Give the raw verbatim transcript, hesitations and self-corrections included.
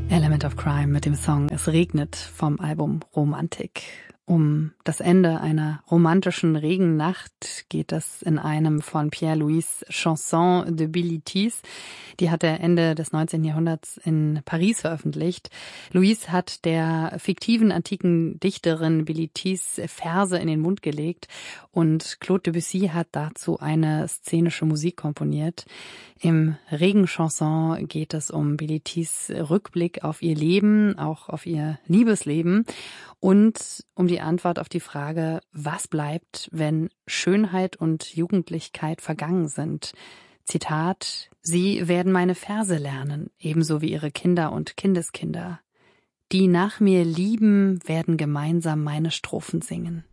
Element of Crime mit dem Song Es regnet vom Album Romantik. Um das Ende einer romantischen Regennacht geht es in einem von Pierre-Louis Chanson de Bilitis. Die hat er Ende des neunzehnten Jahrhunderts in Paris veröffentlicht. Louis hat der fiktiven antiken Dichterin Bilitis Verse in den Mund gelegt und Claude Debussy hat dazu eine szenische Musik komponiert. Im Regenchanson geht es um Bilitis Rückblick auf ihr Leben, auch auf ihr Liebesleben und um die Antwort auf die Frage, was bleibt, wenn Schönheit und Jugendlichkeit vergangen sind. Zitat: Sie werden meine Verse lernen, ebenso wie ihre Kinder und Kindeskinder. Die nach mir lieben, werden gemeinsam meine Strophen singen.